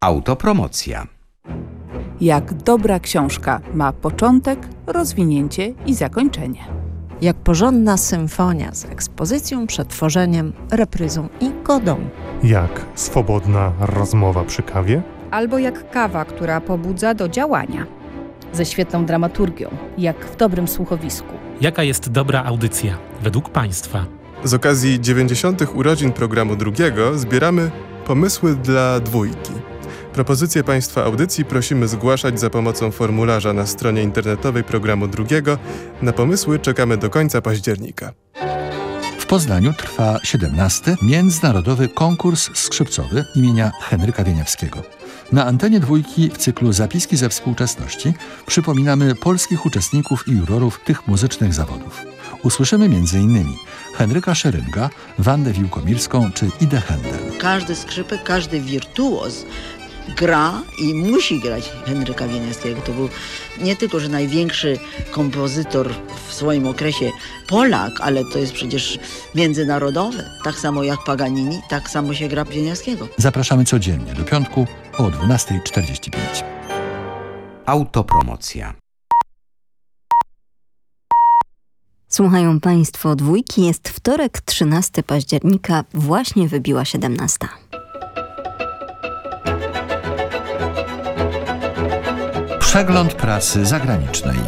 Autopromocja. Jak dobra książka ma początek, rozwinięcie i zakończenie. Jak porządna symfonia z ekspozycją, przetworzeniem, repryzą i kodą. Jak swobodna rozmowa przy kawie. Albo jak kawa, która pobudza do działania. Ze świetną dramaturgią, jak w dobrym słuchowisku. Jaka jest dobra audycja według Państwa? Z okazji 90. urodzin programu drugiego zbieramy pomysły dla dwójki. Propozycje Państwa audycji prosimy zgłaszać za pomocą formularza na stronie internetowej programu drugiego. Na pomysły czekamy do końca października. W Poznaniu trwa 17. Międzynarodowy konkurs skrzypcowy imienia Henryka Wieniawskiego. Na antenie dwójki w cyklu Zapiski ze współczesności przypominamy polskich uczestników i jurorów tych muzycznych zawodów. Usłyszymy m.in. Henryka Szerynga, Wandę Wiłkomirską czy Idę Händel. Każdy skrzypek, każdy wirtuoz gra i musi grać Henryka Wieniawskiego. To był nie tylko, że największy kompozytor w swoim okresie Polak, ale to jest przecież międzynarodowy. Tak samo jak Paganini, tak samo się gra Wieniawskiego. Zapraszamy codziennie do piątku o 12:45. Autopromocja. Słuchają Państwo dwójki. Jest wtorek, 13 października. Właśnie wybiła 17. Przegląd prasy zagranicznej.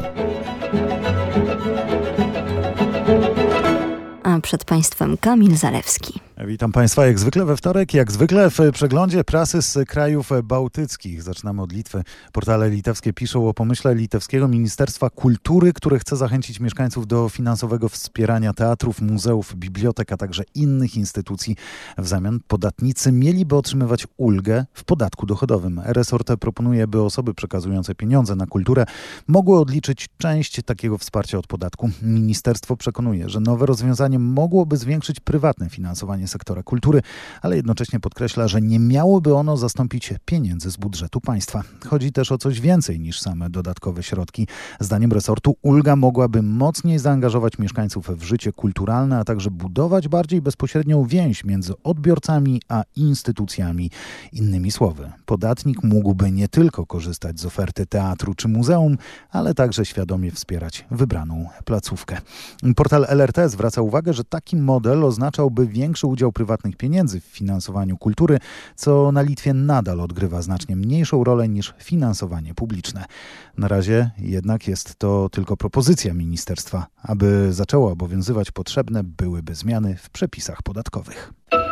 A przed Państwem Kamil Zalewski. Witam Państwa jak zwykle we wtorek, jak zwykle w przeglądzie prasy z krajów bałtyckich. Zaczynamy od Litwy. Portale litewskie piszą o pomyśle litewskiego Ministerstwa Kultury, które chce zachęcić mieszkańców do finansowego wspierania teatrów, muzeów, bibliotek, a także innych instytucji. W zamian podatnicy mieliby otrzymywać ulgę w podatku dochodowym. Resort proponuje, by osoby przekazujące pieniądze na kulturę mogły odliczyć część takiego wsparcia od podatku. Ministerstwo przekonuje, że nowe rozwiązanie mogłoby zwiększyć prywatne finansowanie sektora kultury, ale jednocześnie podkreśla, że nie miałoby ono zastąpić pieniędzy z budżetu państwa. Chodzi też o coś więcej niż same dodatkowe środki. Zdaniem resortu ulga mogłaby mocniej zaangażować mieszkańców w życie kulturalne, a także budować bardziej bezpośrednią więź między odbiorcami a instytucjami. Innymi słowy, podatnik mógłby nie tylko korzystać z oferty teatru czy muzeum, ale także świadomie wspierać wybraną placówkę. Portal LRT zwraca uwagę, że taki model oznaczałby większy udział prywatnych pieniędzy w finansowaniu kultury, co na Litwie nadal odgrywa znacznie mniejszą rolę niż finansowanie publiczne. Na razie jednak jest to tylko propozycja ministerstwa. Aby zaczęło obowiązywać, potrzebne byłyby zmiany w przepisach podatkowych.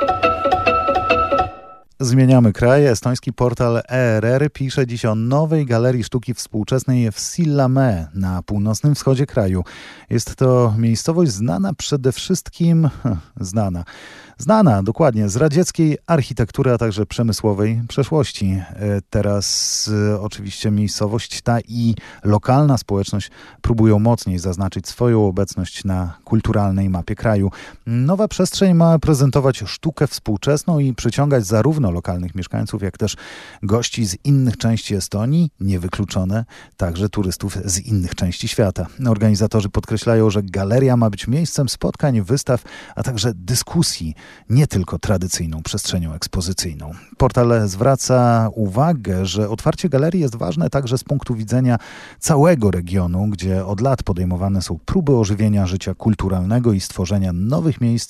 Zmieniamy kraj. Estoński portal ERR pisze dziś o nowej galerii sztuki współczesnej w Sillamäe na północnym wschodzie kraju. Jest to miejscowość znana przede wszystkim... Znana dokładnie z radzieckiej architektury, a także przemysłowej przeszłości. Teraz oczywiście miejscowość ta i lokalna społeczność próbują mocniej zaznaczyć swoją obecność na kulturalnej mapie kraju. Nowa przestrzeń ma prezentować sztukę współczesną i przyciągać zarówno lokalnych mieszkańców, jak też gości z innych części Estonii, niewykluczone także turystów z innych części świata. Organizatorzy podkreślają, że galeria ma być miejscem spotkań, wystaw, a także dyskusji, nie tylko tradycyjną przestrzenią ekspozycyjną. Portal zwraca uwagę, że otwarcie galerii jest ważne także z punktu widzenia całego regionu, gdzie od lat podejmowane są próby ożywienia życia kulturalnego i stworzenia nowych miejsc